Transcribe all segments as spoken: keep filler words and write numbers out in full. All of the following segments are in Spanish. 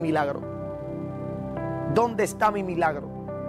milagro? ¿Dónde está mi milagro?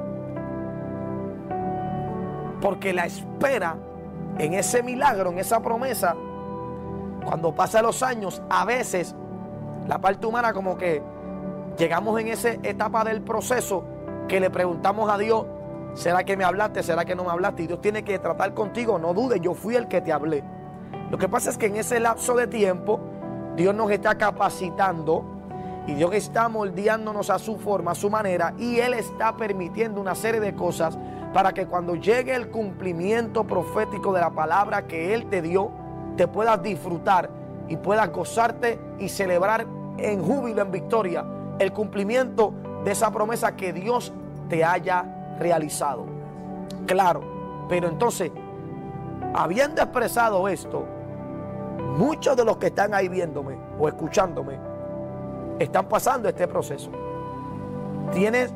Porque la espera en ese milagro, en esa promesa, cuando pasan los años, a veces la parte humana como que llegamos en esa etapa del proceso que le preguntamos a Dios, ¿será que me hablaste? ¿Será que no me hablaste? Y Dios tiene que tratar contigo. No dudes, yo fui el que te hablé. Lo que pasa es que en ese lapso de tiempo Dios nos está capacitando y Dios está moldeándonos a su forma, a su manera, y Él está permitiendo una serie de cosas para que cuando llegue el cumplimiento profético de la palabra que Él te dio, te puedas disfrutar y puedas gozarte y celebrar en júbilo, en victoria, el cumplimiento de esa promesa que Dios te haya realizado. Claro, pero entonces, habiendo expresado esto, muchos de los que están ahí viéndome o escuchándome están pasando este proceso. Tienes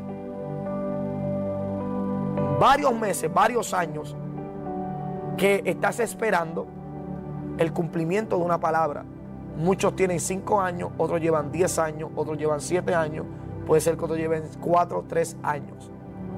varios meses, varios años que estás esperando el cumplimiento de una palabra. Muchos tienen cinco años, otros llevan diez años, otros llevan siete años, puede ser que otros lleven cuatro, tres años.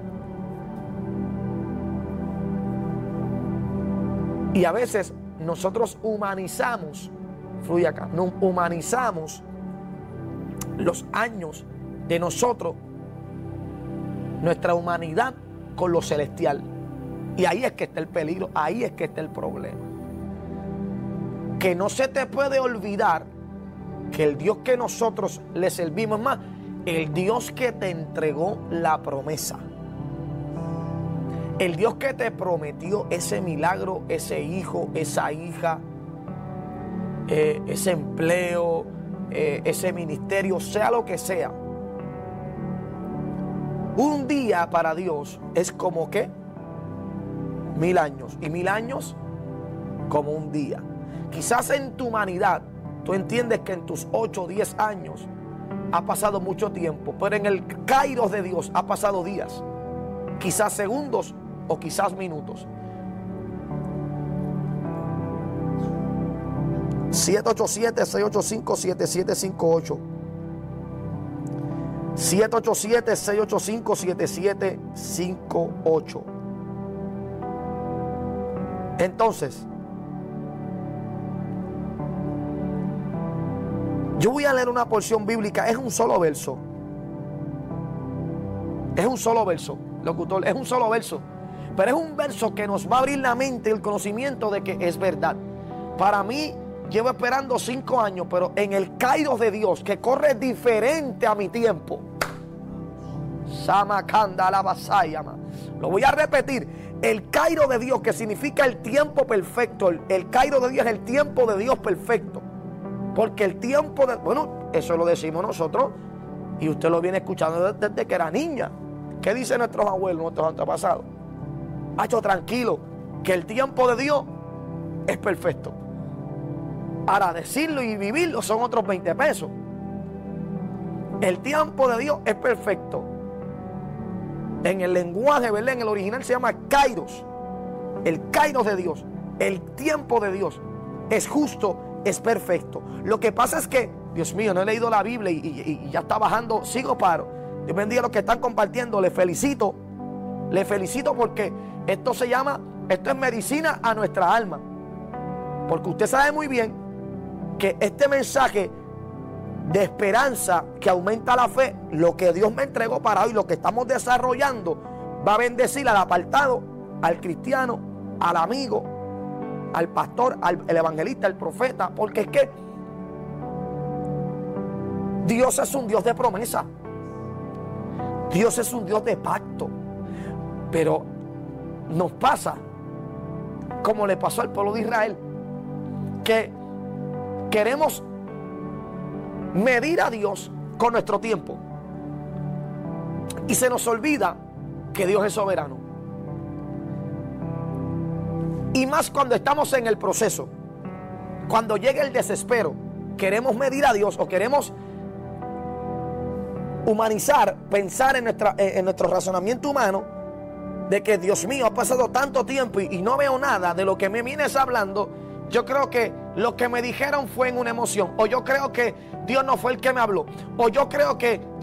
Y a veces nosotros humanizamos, fluye acá, no, humanizamos los años de nosotros, nuestra humanidad con lo celestial. Y ahí es que está el peligro, ahí es que está el problema. Que no se te puede olvidar que el Dios que nosotros le servimos, más el Dios que te entregó la promesa, el Dios que te prometió ese milagro, ese hijo, esa hija, eh, ese empleo, eh, ese ministerio, sea lo que sea. Un día para Dios es como que mil años, y mil años como un día. Quizás en tu humanidad tú entiendes que en tus ocho o diez años ha pasado mucho tiempo, pero en el kairos de Dios ha pasado días, quizás segundos o quizás minutos. siete ocho siete, seis ocho cinco, siete siete cinco ocho. siete ocho siete, seis ocho cinco, siete siete cinco ocho. Entonces, yo voy a leer una porción bíblica. Es un solo verso. Es un solo verso, locutor. Es un solo verso. Pero es un verso que nos va a abrir la mente y el conocimiento de que es verdad. Para mí, llevo esperando cinco años, pero en el kairos de Dios, que corre diferente a mi tiempo. Lo voy a repetir. El kairos de Dios, que significa el tiempo perfecto. El, el kairos de Dios es el tiempo de Dios perfecto. Porque el tiempo de... Bueno, eso lo decimos nosotros. Y usted lo viene escuchando desde, desde que era niña. ¿Qué dicen nuestros abuelos, nuestros antepasados? Hacho, tranquilo, que el tiempo de Dios es perfecto. Ahora, decirlo y vivirlo son otros veinte pesos. El tiempo de Dios es perfecto. En el lenguaje, ¿verdad? En el original se llama kairos. El kairos de Dios, el tiempo de Dios es justo, es perfecto. Lo que pasa es que, Dios mío, no he leído la Biblia y, y, y ya está bajando, sigo paro. Dios bendiga a los que están compartiendo, les felicito. Les felicito porque esto se llama, esto es medicina a nuestra alma. Porque usted sabe muy bien que este mensaje de esperanza que aumenta la fe, lo que Dios me entregó para hoy, lo que estamos desarrollando, va a bendecir al apartado, al cristiano, al amigo, al pastor, al el evangelista, al profeta. Porque es que Dios es un Dios de promesa. Dios es un Dios de pacto. Pero nos pasa como le pasó al pueblo de Israel, que queremos medir a Dios con nuestro tiempo y se nos olvida que Dios es soberano. Y más cuando estamos en el proceso, cuando llega el desespero, queremos medir a Dios o queremos humanizar, pensar en, nuestra, en nuestro razonamiento humano de que, Dios mío, ha pasado tanto tiempo y, y no veo nada de lo que me vienes hablando. Yo creo que lo que me dijeron fue en una emoción, o yo creo que Dios no fue el que me habló, o yo creo que